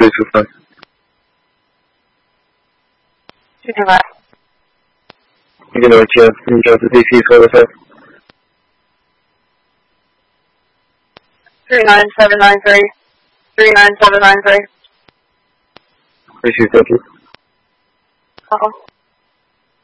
325. 225. You know, you got the DC for the set. 39793. 39793. Receive, thank you. Uh-oh.